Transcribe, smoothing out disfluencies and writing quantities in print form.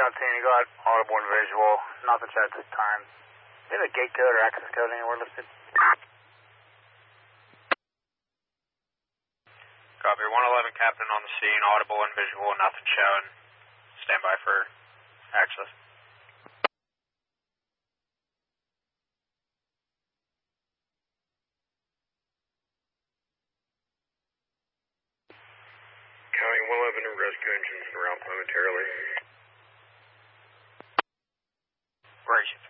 you got audible and visual. Nothing shown at this time. Do you have a gate code or access code anywhere listed? Copy. 111 Captain on the scene, audible and visual, nothing showing. Stand by for access. County 111, rescue engines around momentarily. Where are you?